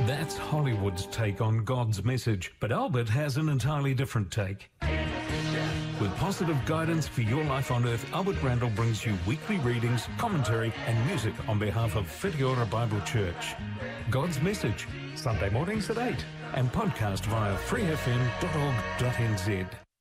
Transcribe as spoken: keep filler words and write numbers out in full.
That's Hollywood's take on God's message, but Albert has an entirely different take. With positive guidance for your life on earth, Albert Randall brings you weekly readings, commentary and music on behalf of Whitiora Bible Church. God's Message, Sunday mornings at eight, and podcast via free f m dot org dot n z.